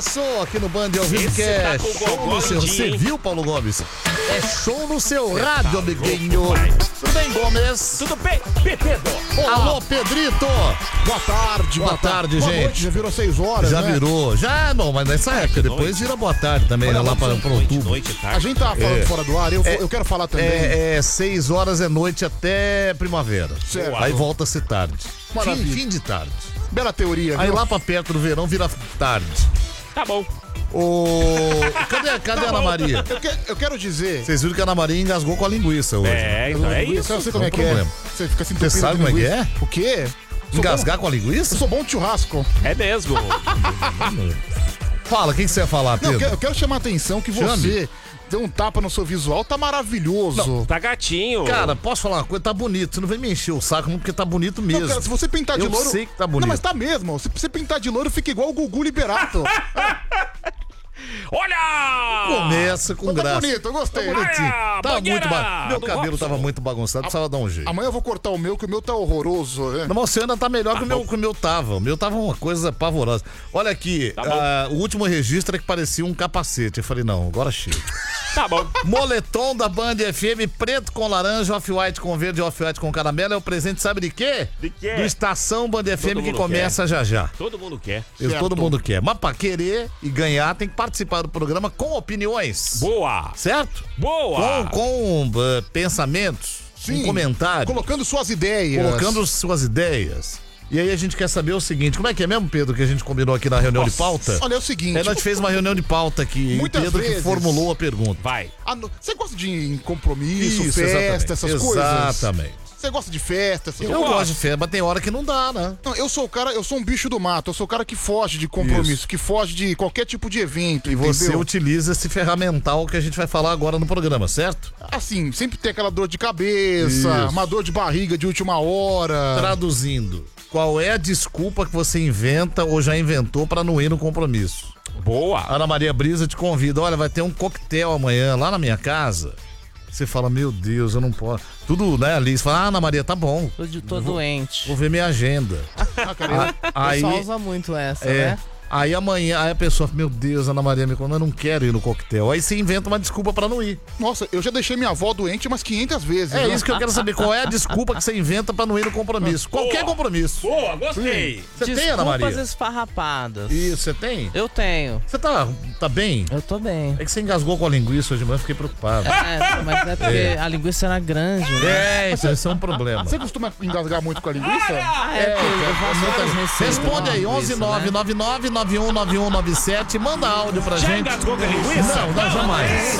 Começou aqui no Band ao vivo, que Esse é tá com o show no seu... gogó, Você hein? viu, Paulo Gomes? É show no seu Cê rádio, tá amiguinho. louco, pai. Tudo bem, Gomes? Tudo bem, Pedro? Alô, Pedrito. Boa tarde, Boa tarde, Boa gente. noite, já virou 6 horas, Já né? virou. Já, não, mas nessa época. Depois vira boa tarde também, né, lá para outubro. Noite, A tarde. gente tava falando fora do ar, eu quero falar também. 6 horas é noite até primavera. Certo. Aí volta a ser tarde. Maravilha. Fim de tarde. Bela teoria, Aí viu? lá pra perto do verão vira tarde. Tá bom. Cadê a Ana Maria? Eu quero dizer... Vocês viram que a Ana Maria engasgou com a linguiça hoje. É, então é isso. Eu sei como não é que tem é. problema. Você fica se Você entupindo sabe de como é que linguiça. é? O quê? Sou Engasgar com a bom- linguiça? Eu sou bom de churrasco. É mesmo. Fala, o que você ia falar, Não, Pedro? eu quero chamar a atenção que você deu um tapa no seu visual, tá maravilhoso. Tá gatinho. Cara, posso falar uma coisa? Tá bonito. Você não vem me encher o saco, não, porque tá bonito mesmo. Não, cara, se você pintar de Eu louro... sei que tá bonito. Não, mas tá mesmo. Se você pintar de louro, fica igual o Gugu Liberato. Olha! Começa com Tá graça. bonito, eu gostei. Tá bonitinho. Olha, Tá banheira muito bagunçado. Meu do cabelo Robson. tava muito bagunçado, precisava dar um jeito. Amanhã eu vou cortar o meu, que o meu tá horroroso. Né? Não, mas você ainda tá melhor que o meu tava. O meu tava uma coisa pavorosa. Olha aqui, Tá bom. o último registro é que parecia um capacete. Eu falei, não, agora chega. Tá bom. Moletom da Band FM, preto com laranja, off-white com verde, off-white com caramelo. É o presente, sabe de quê? De quê? Do Estação Band FM que mundo começa já já. Todo mundo quer. Isso Certo. todo mundo quer. Mas pra querer e ganhar, tem que participar do programa com opiniões. Boa. Certo? Boa. Com pensamentos, Sim. com comentários, Colocando suas ideias. colocando suas ideias. E aí a gente quer saber o seguinte, como é que é mesmo, Pedro, que a gente combinou aqui na reunião de pauta? Olha, é o seguinte... Aí nós fez uma reunião de pauta aqui, e o Muitas Pedro que vezes- formulou a pergunta. Vai. Você gosta de compromisso, Isso, festa, exatamente. essas coisas? Exatamente. Você gosta de festa, essas Eu coisas? gosto de festa, mas tem hora que não dá, né? Não, eu sou um bicho do mato, eu sou o cara que foge de compromisso, Isso. que foge de qualquer tipo de evento, E você entendeu? utiliza esse ferramental que a gente vai falar agora no programa, certo? Assim, sempre tem aquela dor de cabeça, Isso. uma dor de barriga de última hora. Traduzindo, qual é a desculpa que você inventa ou já inventou pra não ir no compromisso? Boa. Ana Maria Brisa te convida, olha, vai ter um coquetel amanhã lá na minha casa. Você fala, meu Deus, eu não posso. Tudo, né, ali, você fala, Ana Maria, tá bom. Tô doente. Vou ver minha agenda. Ah, cara, O Aí, pessoal usa muito essa, é, né? aí amanhã, aí a pessoa, meu Deus, Ana Maria me conta, eu não quero ir no coquetel. Aí você inventa uma desculpa pra não ir. nossa, eu já deixei minha avó doente umas 500 vezes. É né? isso que eu quero saber, qual é a desculpa que você inventa pra não ir no compromisso? Qualquer compromisso. Boa, gostei. Você tem, Ana Desculpas Maria? esfarrapadas. Isso, você tem? Eu tenho. Você tá bem? Eu tô bem. É que você engasgou com a linguiça hoje de manhã, eu fiquei preocupado. É, mas é porque a linguiça era grande, né? É, isso é um problema. Você costuma engasgar muito com a linguiça? Ah, é porque eu faço outras receitas. Responde aí, com linguiça, 11 né? 999 919197, manda áudio pra Já gente. engasgou com a linguiça? Não, jamais.